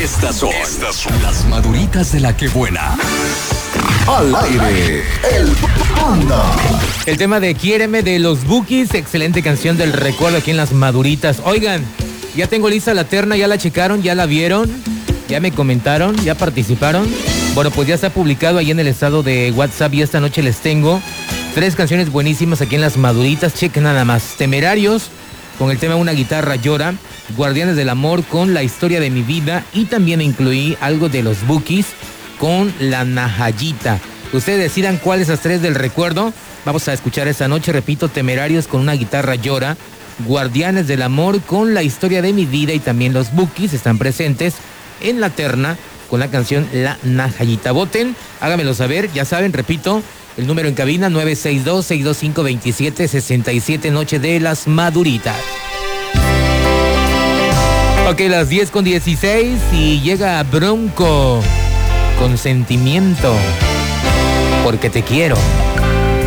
Estas son las maduritas de la que buena. Al aire, el Panda. El tema de Quiéreme de los Bukis, excelente canción del recuerdo aquí en Las Maduritas. Oigan, ya tengo lista la terna, ya la checaron, ya la vieron, ya me comentaron, ya participaron. Bueno, pues ya está publicado ahí en el estado de WhatsApp y esta noche les tengo 3 canciones buenísimas aquí en Las Maduritas. Chequen nada más. Temerarios, con el tema Una guitarra llora. Guardianes del amor, con La historia de mi vida. Y también incluí algo de los Bukis con La Najayita. Ustedes decidan cuál de esas 3 del recuerdo vamos a escuchar esta noche. Repito, Temerarios con Una guitarra llora. Guardianes del amor con La historia de mi vida. Y también los Bukis están presentes en la terna con la canción La Najayita. Voten, háganmelo saber, ya saben, repito, el número en cabina 962-625-2767, noche de Las Maduritas. Ok, las 10:16 y llega Bronco con Sentimiento, porque te quiero.